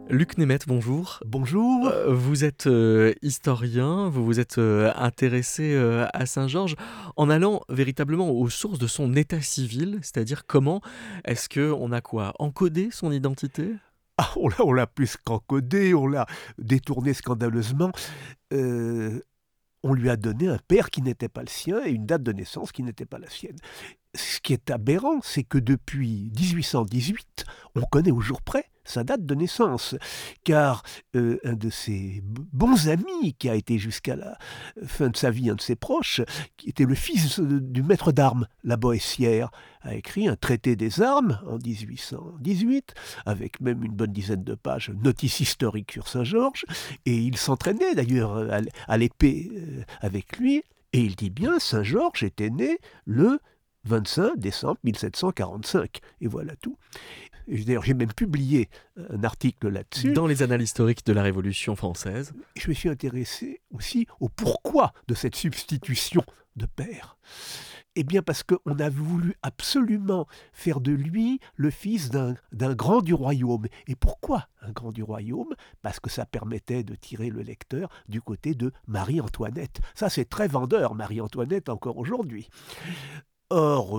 Luc Nemeth, bonjour. Bonjour. Vous êtes historien, vous vous êtes intéressé à Saint-Georges en allant véritablement aux sources de son état civil, c'est-à-dire comment est-ce qu'on a quoi encodé son identité? Ah, on l'a plus qu'encodé, on l'a détourné scandaleusement. Euh, on lui a donné un père qui n'était pas le sien et une date de naissance qui n'était pas la sienne. Ce qui est aberrant, c'est que depuis 1818, on connaît au jour près sa date de naissance, car un de ses bons amis, qui a été jusqu'à la fin de sa vie un de ses proches, qui était le fils du maître d'armes, la Boëssière, a écrit un traité des armes en 1818, avec même une bonne dizaine de pages, notice historique sur Saint-Georges, et il s'entraînait d'ailleurs à l'épée avec lui, et il dit bien, Saint-Georges était né le 25 décembre 1745. Et voilà tout. Et d'ailleurs, j'ai même publié un article là-dessus. Dans les annales historiques de la Révolution française. Je me suis intéressé aussi au pourquoi de cette substitution de père. Eh bien parce qu'on a voulu absolument faire de lui le fils d'un grand du royaume. Et pourquoi un grand du royaume? Parce que ça permettait de tirer le lecteur du côté de Marie-Antoinette. Ça, c'est très vendeur, Marie-Antoinette, encore aujourd'hui. Or,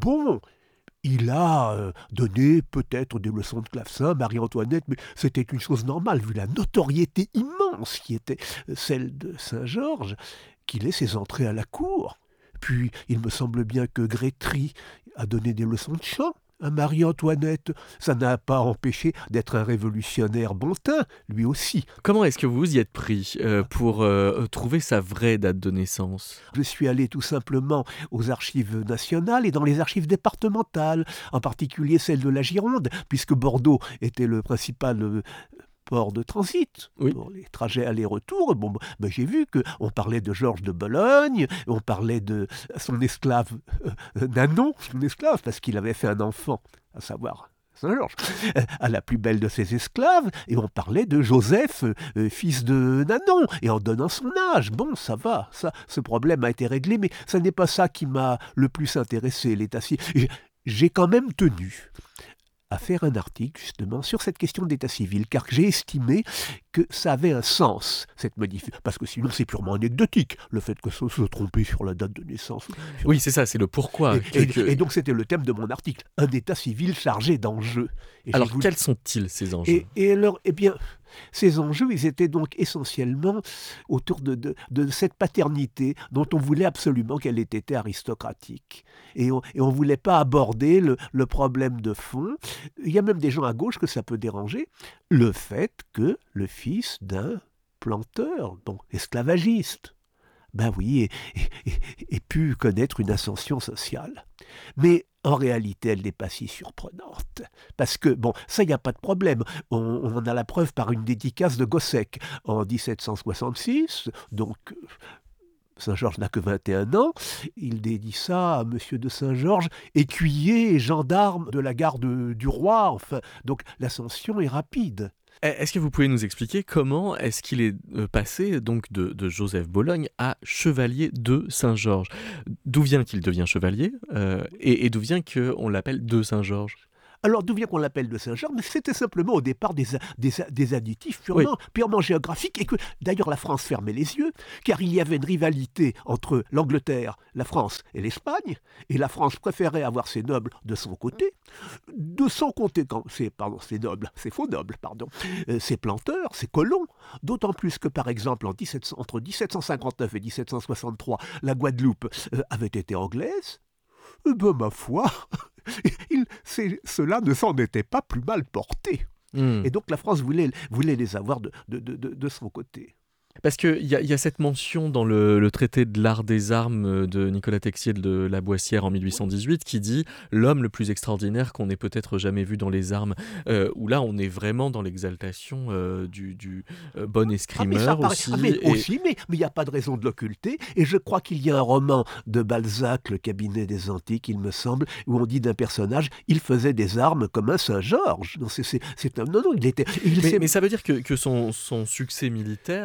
il a donné peut-être des leçons de clavecin, Marie-Antoinette, mais c'était une chose normale, vu la notoriété immense qui était celle de Saint-Georges, qu'il ait ses entrées à la cour. Puis, il me semble bien que Grétry a donné des leçons de chant à Marie-Antoinette. Ça n'a pas empêché d'être un révolutionnaire bontin, lui aussi. Comment est-ce que vous y êtes pris pour trouver sa vraie date de naissance? Je suis allé tout simplement aux archives nationales et dans les archives départementales, en particulier celles de la Gironde, puisque Bordeaux était le principal port de transit Oui. pour les trajets aller-retour. J'ai vu qu'on parlait de Georges de Bologne, on parlait de son esclave Nanon, son esclave, parce qu'il avait fait un enfant, à savoir Saint-Georges, à la plus belle de ses esclaves, et on parlait de Joseph, fils de Nanon, et en donnant son âge. Bon, ça va, ce problème a été réglé, mais ça n'est pas ça qui m'a le plus intéressé, l'état civil. J'ai quand même tenu à faire un article justement sur cette question d'état civil, car j'ai estimé que ça avait un sens, cette modification, parce que sinon c'est purement anecdotique, le fait que ça se tromper sur la date de naissance. Oui, c'est ça, c'est le pourquoi. Et donc c'était le thème de mon article, un état civil chargé d'enjeux. Alors, quels sont-ils ces enjeux? Et alors, eh bien, ces enjeux, ils étaient donc essentiellement autour de cette paternité dont on voulait absolument qu'elle ait été aristocratique. Et on ne voulait pas aborder le problème de fond. Il y a même des gens à gauche que ça peut déranger. Le fait que le fils d'un planteur, donc esclavagiste, ben oui, ait pu connaître une ascension sociale. Mais en réalité, elle n'est pas si surprenante. Parce que, ça, il n'y a pas de problème. On en a la preuve par une dédicace de Gossec en 1766. Donc, Saint-Georges n'a que 21 ans. Il dédie ça à Monsieur de Saint-Georges, écuyer et gendarme de la garde du roi. Enfin, donc, l'ascension est rapide. Est-ce que vous pouvez nous expliquer comment est-ce qu'il est passé donc de Joseph Bologne à chevalier de Saint-Georges? D'où vient qu'il devient chevalier et d'où vient qu'on l'appelle de Saint-Georges? Alors, d'où vient qu'on l'appelle de Saint-Georges? Mais c'était simplement au départ des additifs purement géographiques, et que d'ailleurs la France fermait les yeux, car il y avait une rivalité entre l'Angleterre, la France et l'Espagne, et la France préférait avoir ses nobles de son côté, ses nobles, ses faux nobles, ses planteurs, ses colons, d'autant plus que par exemple entre 1759 et 1763, la Guadeloupe avait été anglaise. Ma foi, cela ne s'en était pas plus mal porté. Et donc la France voulait les avoir de son côté. Parce qu'il y a cette mention dans le traité de l'art des armes de Nicolas Texier de la Boissière en 1818 qui dit « l'homme le plus extraordinaire qu'on ait peut-être jamais vu dans les armes », où là on est vraiment dans l'exaltation du bon escrimeur aussi. Mais il n'y a pas de raison de l'occulter, et je crois qu'il y a un roman de Balzac, Le cabinet des antiques, il me semble, où on dit d'un personnage, il faisait des armes comme un Saint-Georges. Mais ça veut dire que son succès militaire avait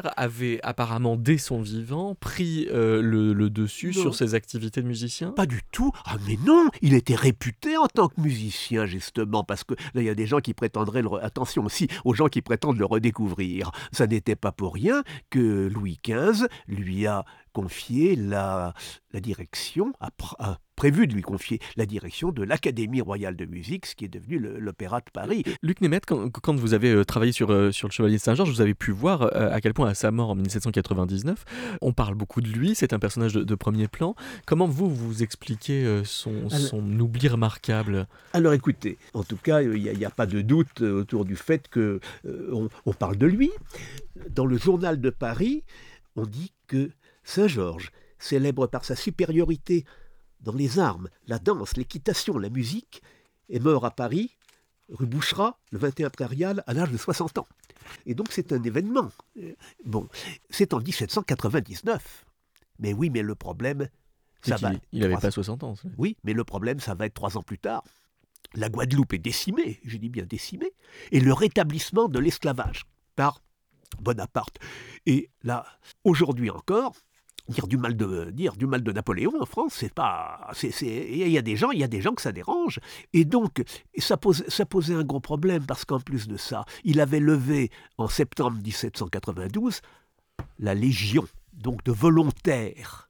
avait apparemment, dès son vivant, pris le dessus Non. sur ses activités de musicien? Pas du tout. Ah mais non, il était réputé en tant que musicien, justement, parce que là, il y a des gens qui prétendraient attention aussi aux gens qui prétendent le redécouvrir. Ça n'était pas pour rien que Louis XV lui a confié la direction, a prévu de lui confier la direction de l'Académie royale de musique, ce qui est devenu l'Opéra de Paris. Luc Nemeth, quand vous avez travaillé sur le Chevalier de Saint-Georges, vous avez pu voir à quel point, à sa mort en 1799, on parle beaucoup de lui, c'est un personnage de premier plan. Comment vous expliquez son oubli remarquable? Alors écoutez, en tout cas, il n'y a pas de doute autour du fait que on parle de lui. Dans le journal de Paris, on dit que Saint-Georges, célèbre par sa supériorité dans les armes, la danse, l'équitation, la musique, est mort à Paris, rue Boucherat, le 21 prairial, à l'âge de 60 ans. Et donc c'est un événement. Bon, c'est en 1799. Mais oui, mais le problème, ça va... Il n'avait pas 60 ans. Oui, mais le problème, ça va être 3 ans plus tard. La Guadeloupe est décimée, je dis bien décimée, et le rétablissement de l'esclavage par Bonaparte. Et là, aujourd'hui encore, dire du mal de Napoléon en France, c'est pas, il y a des gens que ça dérange, et donc ça posait un gros problème parce qu'en plus de ça, il avait levé en septembre 1792 la Légion, donc de volontaires.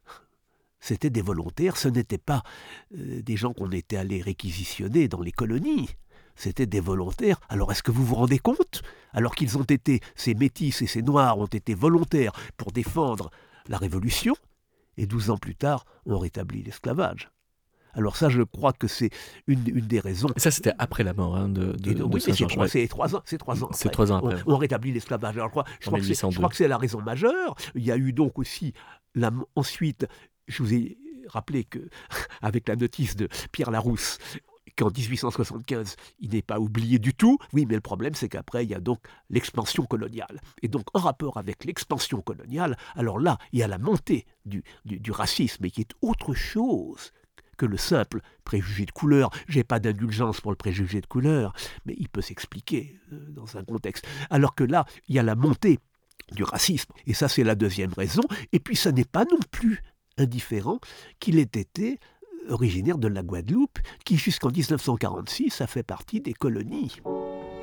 C'était des volontaires, ce n'étaient pas des gens qu'on était allés réquisitionner dans les colonies. C'était des volontaires. Alors est-ce que vous vous rendez compte? Alors qu'ils ont été, ces métis et ces noirs ont été volontaires pour défendre la Révolution, et 12 ans plus tard, on rétablit l'esclavage. Alors ça, je crois que c'est une des raisons. Et ça, c'était après la mort de Saint-Georges. Oui, c'est 3 ans. C'est 3 ans après. C'est 3 ans après. On rétablit l'esclavage. Alors je crois que c'est la raison majeure. Il y a eu donc aussi, ensuite, je vous ai rappelé qu'avec la notice de Pierre Larousse, qu'en 1875, il n'est pas oublié du tout. Oui, mais le problème, c'est qu'après, il y a donc l'expansion coloniale. Et donc, en rapport avec l'expansion coloniale, alors là, il y a la montée du racisme, et qui est autre chose que le simple préjugé de couleur. J'ai pas d'indulgence pour le préjugé de couleur, mais il peut s'expliquer dans un contexte. Alors que là, il y a la montée du racisme. Et ça, c'est la deuxième raison. Et puis, ça n'est pas non plus indifférent qu'il ait été originaire de la Guadeloupe, qui jusqu'en 1946 a fait partie des colonies.